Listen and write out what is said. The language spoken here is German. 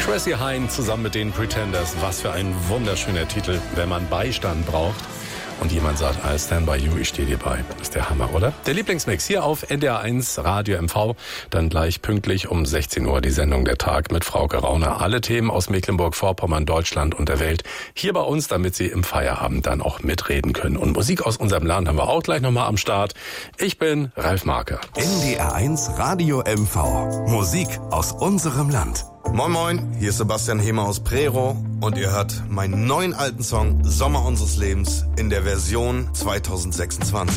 Chrissy Hynde zusammen mit den Pretenders. Was für ein wunderschöner Titel, wenn man Beistand braucht. Und jemand sagt, I stand by you, ich stehe dir bei. Das ist der Hammer, oder? Der Lieblingsmix hier auf NDR1 Radio MV. Dann gleich pünktlich um 16 Uhr die Sendung Der Tag mit Frauke Rauner. Alle Themen aus Mecklenburg-Vorpommern, Deutschland und der Welt hier bei uns, damit Sie im Feierabend dann auch mitreden können. Und Musik aus unserem Land haben wir auch gleich nochmal am Start. Ich bin Ralf Marke. NDR1 Radio MV. Musik aus unserem Land. Moin Moin, hier ist Sebastian Hemer aus Prero und ihr hört meinen neuen alten Song Sommer unseres Lebens in der Version 2026.